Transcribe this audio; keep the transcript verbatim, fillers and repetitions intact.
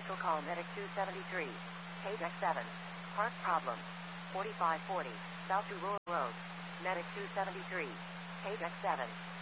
vehicle, call Medic two seventy-three. Page X seven. Park problem. forty-five forty. South to Rural Road. Medic two seventy-three. Page X seven.